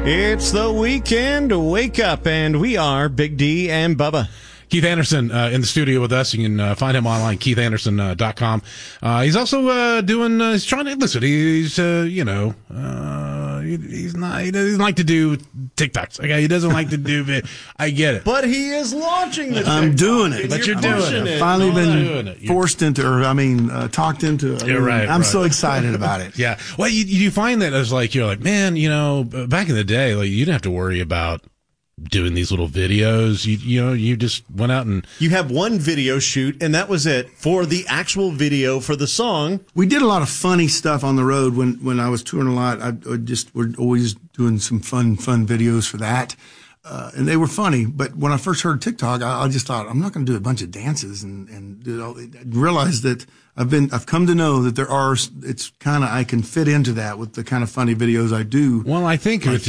It's the weekend. Wake up, and we are Big D and Bubba. Keith Anderson in the studio with us. You can find him online, keithanderson.com. He's also he's trying to, listen, he doesn't like to do TikToks. Okay, he doesn't like to do I get it. But he is launching the TikTok. I'm doing it. But you're doing it. I've finally been forced into, talked into it. You're right. I'm so excited about it. Yeah. Well, you find that as you're like, man, back in the day, you didn't have to worry about doing these little videos. You just went out and you have one video shoot, and that was it for the actual video for the song. We did a lot of funny stuff on the road when I was touring a lot. We're always doing some fun videos for that, and they were funny. But when I first heard TikTok, I just thought, I'm not going to do a bunch of dances and do it all. I realized that I've come to know that I can fit into that with the kind of funny videos I do. Well, I think